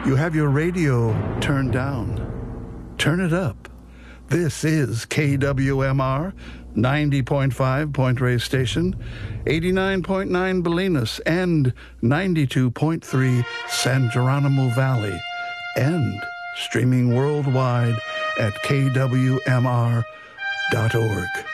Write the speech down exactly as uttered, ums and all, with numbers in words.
You have your radio turned down. Turn it up. This is K W M R, ninety point five Point Reyes Station, eighty-nine point nine Bolinas, and ninety-two point three San Geronimo Valley, and streaming worldwide at K W M R dot org.